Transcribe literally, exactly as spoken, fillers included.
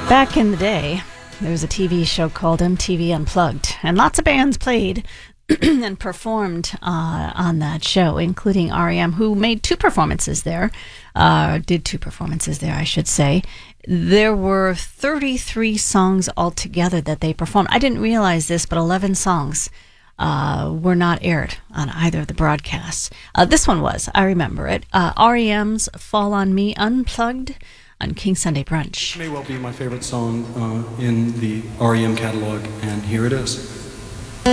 Back in the day, there was a T V show called M T V Unplugged, and lots of bands played and performed uh, on that show, including R E M, who made two performances there, uh, did two performances there, I should say. There were thirty-three songs altogether that they performed. I didn't realize this, but eleven songs uh, were not aired on either of the broadcasts. Uh, this one was, I remember it, uh, R E M's Fall on Me Unplugged on King Sunday Brunch. May well be my favorite song uh, in the R E M catalog, and here it is.